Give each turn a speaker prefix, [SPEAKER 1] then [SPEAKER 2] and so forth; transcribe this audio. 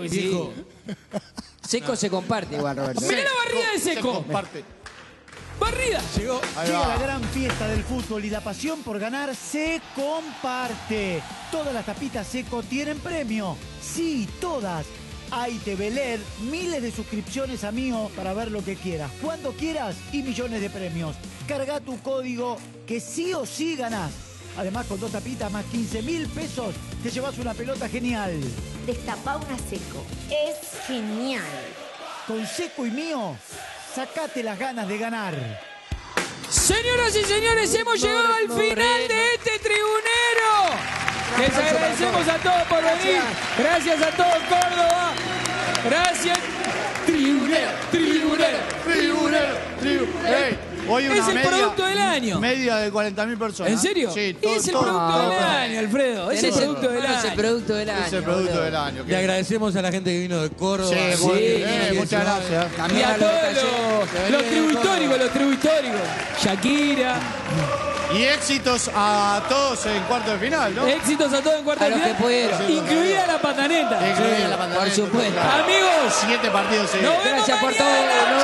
[SPEAKER 1] que sí. Seco se comparte igual, Roberto.
[SPEAKER 2] Mirá la barrida de
[SPEAKER 3] Se
[SPEAKER 2] Seco.
[SPEAKER 3] comparte.
[SPEAKER 2] Barrida.
[SPEAKER 4] Llegó.
[SPEAKER 3] Ahí
[SPEAKER 5] Llega
[SPEAKER 3] va.
[SPEAKER 5] la gran fiesta del fútbol y la pasión por ganar se comparte. Todas las tapitas Seco tienen premio. Sí, todas. Hay TV LED, miles de suscripciones a Mío para ver lo que quieras, cuando quieras y millones de premios. Carga tu código que sí o sí ganás. Además, con 2 tapitas más 15.000 pesos, te llevas una pelota genial.
[SPEAKER 6] Destapá una Seco. Es genial.
[SPEAKER 5] Con Seco y Mío, sacate las ganas de ganar.
[SPEAKER 2] Señoras y señores, hemos llegado al final de este tribunero. Les agradecemos a todos por venir. Gracias a todos, Córdoba. Gracias. Tribunero, tribunero, tribunero, tribunero.
[SPEAKER 3] Ey, hoy
[SPEAKER 2] Es
[SPEAKER 3] una
[SPEAKER 2] el
[SPEAKER 3] media,
[SPEAKER 2] producto del año.
[SPEAKER 3] Media de 40.000 personas.
[SPEAKER 2] ¿En serio?
[SPEAKER 3] Sí,
[SPEAKER 2] Es el producto del año, Alfredo. Es el producto del
[SPEAKER 1] Es el
[SPEAKER 2] año.
[SPEAKER 1] producto del año.
[SPEAKER 3] Es el producto
[SPEAKER 1] boludo.
[SPEAKER 3] del año.
[SPEAKER 4] Le agradecemos a la gente que vino de Córdoba.
[SPEAKER 3] Sí,
[SPEAKER 4] Sí,
[SPEAKER 3] muy bien.
[SPEAKER 4] que
[SPEAKER 3] Muchas gracias.
[SPEAKER 2] Y
[SPEAKER 1] También
[SPEAKER 2] a
[SPEAKER 1] a los
[SPEAKER 2] todos
[SPEAKER 1] talleres.
[SPEAKER 2] los tributóricos, los tributóricos. Shakira.
[SPEAKER 3] Y éxitos a todos en cuarto de final, ¿no?
[SPEAKER 2] Éxitos a todos en cuarto
[SPEAKER 1] A
[SPEAKER 2] de
[SPEAKER 1] los
[SPEAKER 2] final.
[SPEAKER 1] que pudieron.
[SPEAKER 2] Incluida la pataneta.
[SPEAKER 3] Incluida la
[SPEAKER 1] Por supuesto.
[SPEAKER 2] Amigos,
[SPEAKER 3] 7 partidos seguidos.
[SPEAKER 2] nos vemos
[SPEAKER 1] Gracias por todo.
[SPEAKER 2] mañana.
[SPEAKER 1] Nos